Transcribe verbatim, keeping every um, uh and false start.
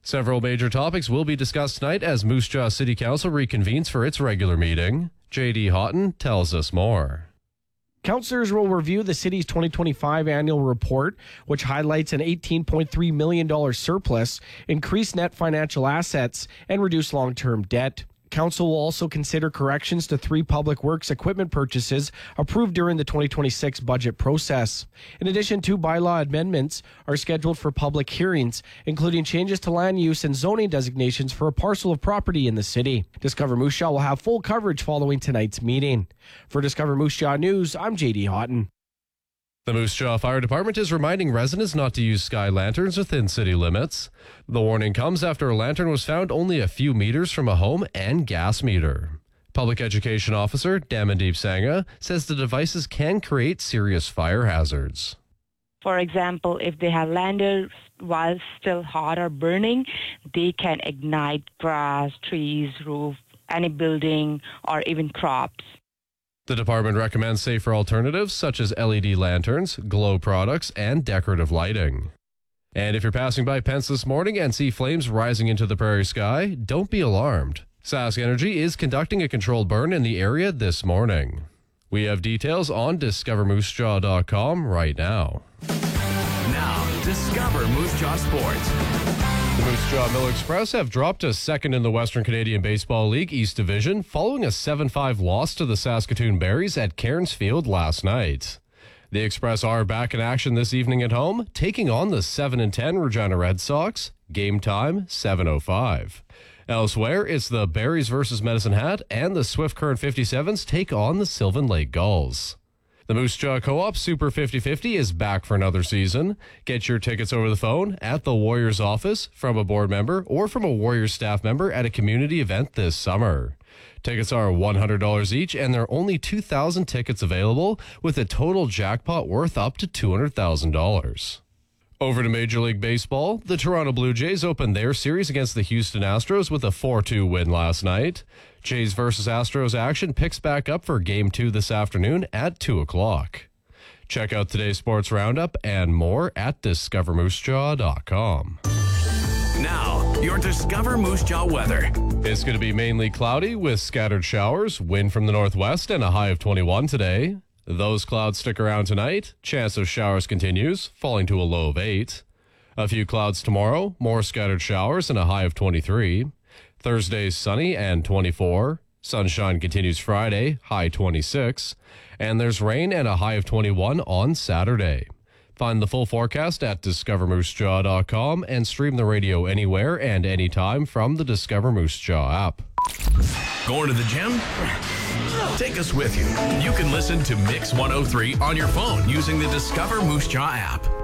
Several major topics will be discussed tonight as Moose Jaw City Council reconvenes for its regular meeting. J D Houghton tells us more. Councillors will review the city's twenty twenty-five annual report, which highlights an eighteen point three million dollars surplus, increased net financial assets, and reduced long-term debt. Council will also consider corrections to three public works equipment purchases approved during the twenty twenty-six budget process. In addition, two bylaw amendments are scheduled for public hearings, including changes to land use and zoning designations for a parcel of property in the city. Discover Moose Jaw will have full coverage following tonight's meeting. For Discover Moose Jaw News, I'm J D Houghton. The Moose Jaw Fire Department is reminding residents not to use sky lanterns within city limits. The warning comes after a lantern was found only a few meters from a home and gas meter. Public Education Officer Damandeep Sangha says the devices can create serious fire hazards. For example, if they have lanterns while still hot or burning, they can ignite grass, trees, roof, any building, or even crops. The department recommends safer alternatives such as L E D lanterns, glow products, and decorative lighting. And if you're passing by Pence this morning and see flames rising into the prairie sky, don't be alarmed. Sask Energy is conducting a controlled burn in the area this morning. We have details on discover moose jaw dot com right now. Now, Discover Moose Jaw Sports. The Moose Jaw Miller Express have dropped to second in the Western Canadian Baseball League East Division following a seven five loss to the Saskatoon Berries at Cairns Field last night. The Express are back in action this evening at home, taking on the seven and ten Regina Red Sox. Game time, seven oh five. Elsewhere, it's the Berries versus Medicine Hat, and the Swift Current fifty-sevens take on the Sylvan Lake Gulls. The Moose Jaw Co-op Super fifty fifty is back for another season. Get your tickets over the phone, at the Warriors office, from a board member, or from a Warriors staff member at a community event this summer. Tickets are one hundred dollars each, and there are only two thousand tickets available, with a total jackpot worth up to two hundred thousand dollars. Over to Major League Baseball, the Toronto Blue Jays opened their series against the Houston Astros with a four two win last night. Jays versus Astros action picks back up for Game two this afternoon at two o'clock. Check out today's sports roundup and more at discover moose jaw dot com. Now, your Discover Moose Jaw weather. It's going to be mainly cloudy with scattered showers, wind from the northwest, and a high of twenty-one today. Those clouds stick around tonight. Chance of showers continues, falling to a low of eight. A few clouds tomorrow, more scattered showers, and a high of twenty-three. Thursday's sunny and twenty-four. Sunshine continues Friday, high twenty-six. And there's rain and a high of twenty-one on Saturday. Find the full forecast at discover moose jaw dot com and stream the radio anywhere and anytime from the Discover Moose Jaw app. Going to the gym? Take us with you. You can listen to Mix one oh three on your phone using the Discover Moose Jaw app.